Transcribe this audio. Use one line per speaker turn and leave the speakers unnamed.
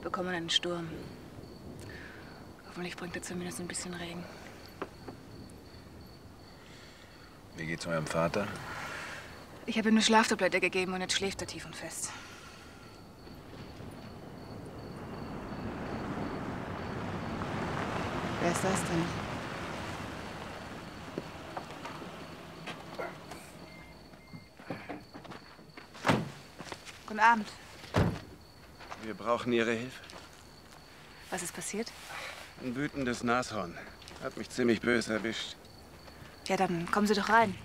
bekommen einen Sturm. Hoffentlich bringt er zumindest ein bisschen Regen.
Wie geht's eurem Vater?
Ich habe ihm eine Schlaftablette gegeben und jetzt schläft er tief und fest. Wer ist das denn? Guten Abend.
Wir brauchen Ihre Hilfe.
Was ist passiert?
Ein wütendes Nashorn. Hat mich ziemlich böse erwischt.
Ja, dann kommen Sie doch rein.